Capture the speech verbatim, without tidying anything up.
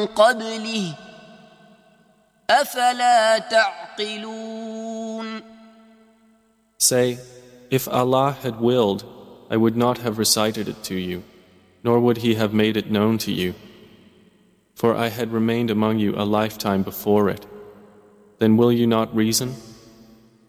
قبله أفلا تعقلون. Say, if Allah had willed, I would not have recited it to you, nor would He have made it known to you. For I had remained among you a lifetime before it. Then will you not reason?